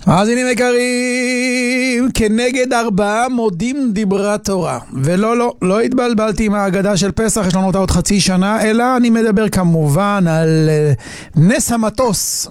מאזינים יקרים, כנגד 4 מודים דיברה תורה. ולא, לא התבלבלתי עם ההגדה של פסח, יש לנו אותה עוד חצי שנה, אלא אני מדבר כמובן על נס המטוס.